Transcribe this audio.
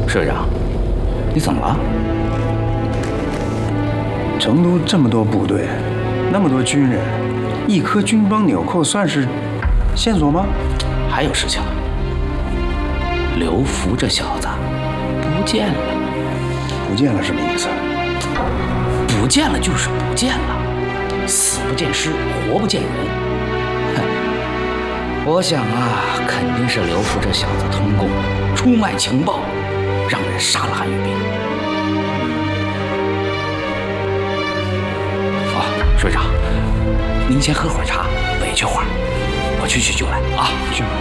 社长，你怎么了？ 成都这么多部队，那么多军人，一颗军帮纽扣算是线索吗？ 还有事情，刘福这小子不见了。 不见了什么意思？ 不见了就是不见了，死不见尸，活不见人。哼，我想啊，肯定是刘福这小子通共出卖情报，让人杀了韩玉斌。哦，社长，您先喝会儿茶，委屈会儿，我去取酒来啊。 去吧。